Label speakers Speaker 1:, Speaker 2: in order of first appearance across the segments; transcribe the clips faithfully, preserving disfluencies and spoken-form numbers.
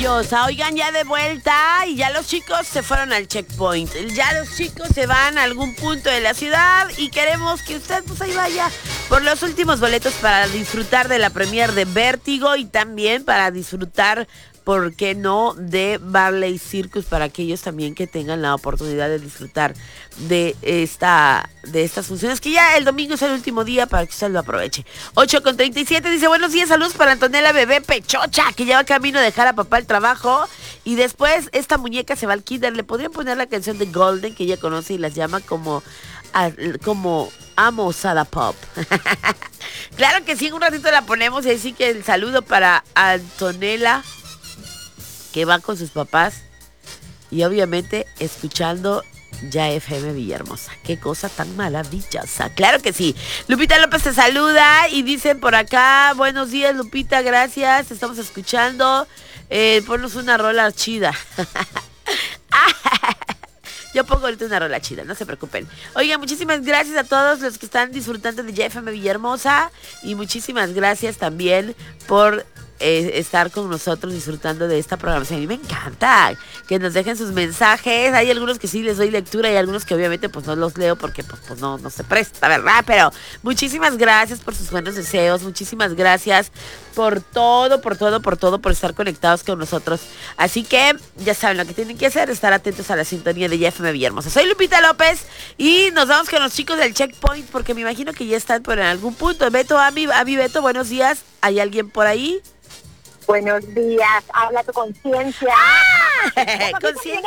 Speaker 1: maravillosa. Oigan, ya de vuelta y ya los chicos se fueron al checkpoint. Ya los chicos se van a algún punto de la ciudad y queremos que usted pues ahí vaya por los últimos boletos para disfrutar de la premier de Vértigo y también para disfrutar, ¿por qué no?, de Varley Circus, para aquellos también que tengan la oportunidad de disfrutar de esta de estas funciones, que ya el domingo es el último día para que usted lo aproveche. ocho con treinta y siete dice, buenos días, saludos para Antonella Bebé Pechocha, que ya va camino de dejar a papá el trabajo, y después esta muñeca se va al kinder. Le podrían poner la canción de Golden, que ella conoce y las llama como, a, como Amo Sada Pop. Claro que sí, en un ratito la ponemos, y así que el saludo para Antonella, que va con sus papás y obviamente escuchando Ya F M Villahermosa. Qué cosa tan maravillosa. Claro que sí. Lupita López te saluda y dicen por acá, buenos días Lupita, gracias, te estamos escuchando. Eh, ponnos una rola chida. Yo pongo ahorita una rola chida, no se preocupen. Oigan, muchísimas gracias a todos los que están disfrutando de Ya F M Villahermosa y muchísimas gracias también por eh, estar con nosotros disfrutando de esta programación. A mí me encanta que nos dejen sus mensajes. Hay algunos que sí les doy lectura y algunos que obviamente pues no los leo porque pues, pues no, no se presta, ¿verdad? Pero muchísimas gracias por sus buenos deseos, muchísimas gracias por todo, por todo, por todo, por estar conectados con nosotros. Así que ya saben lo que tienen que hacer, estar atentos a la sintonía de Ya F M Villahermosa. Soy Lupita López y nos vamos con los chicos del Checkpoint porque me imagino que ya están por en algún punto. Beto, a mi, a mi Beto, buenos días. ¿Hay alguien por ahí?
Speaker 2: Buenos días, habla tu conciencia.
Speaker 1: ¡Ah! Conciencia.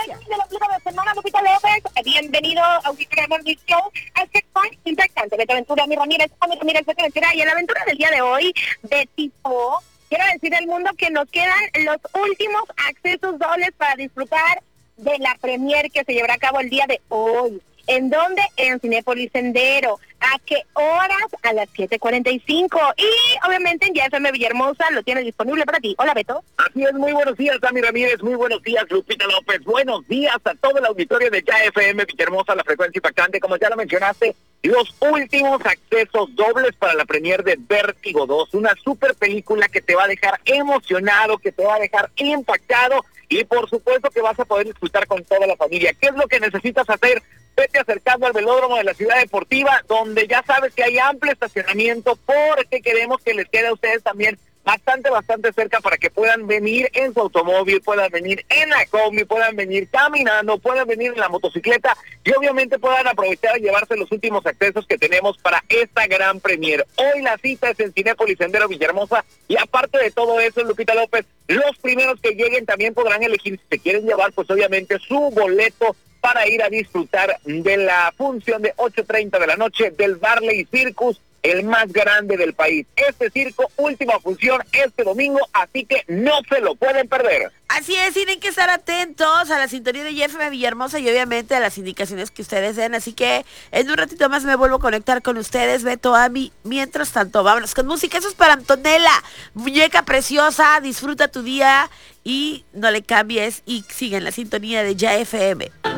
Speaker 2: Bienvenido a un show al Checkpoint Impactante. Beto Aventura, mi Ramírez, mi Ramírez, Beto Aventura. Y en la aventura del día de hoy, de tipo, quiero decir al mundo que nos quedan los últimos accesos dobles para disfrutar de la premier que se llevará a cabo el día de hoy. ¿En dónde? En Cinépolis Sendero. ¿A qué horas? A las siete cuarenta y cinco. Y obviamente en Ya F M Villahermosa lo tiene disponible para ti. Hola, Beto.
Speaker 3: Así es, muy buenos días, Dami Ramírez. Muy buenos días, Lupita López. Buenos días a todo el auditorio de Ya F M Villahermosa, la frecuencia impactante. Como ya lo mencionaste, los últimos accesos dobles para la premier de Vértigo dos. Una super película que te va a dejar emocionado, que te va a dejar impactado. Y por supuesto que vas a poder disfrutar con toda la familia. ¿Qué es lo que necesitas hacer? Vete acercando al velódromo de la Ciudad Deportiva, donde ya sabes que hay amplio estacionamiento, porque queremos que les quede a ustedes también bastante, bastante cerca para que puedan venir en su automóvil, puedan venir en la combi, puedan venir caminando, puedan venir en la motocicleta y obviamente puedan aprovechar y llevarse los últimos accesos que tenemos para esta gran premier. Hoy la cita es en Cinépolis Sendero Villahermosa y aparte de todo eso, Lupita López, los primeros que lleguen también podrán elegir si se quieren llevar, pues obviamente su boleto para ir a disfrutar de la función de ocho treinta de la noche del Varley Circus, el más grande del país. Este circo, última función este domingo, así que no se lo pueden perder.
Speaker 1: Así es, tienen que estar atentos a la sintonía de Ya F M Villahermosa y obviamente a las indicaciones que ustedes den, así que en un ratito más me vuelvo a conectar con ustedes, Beto, Ami. Mientras tanto, vámonos con música. Eso es para Antonella, muñeca preciosa, disfruta tu día y no le cambies y sigue en la sintonía de Ya F M.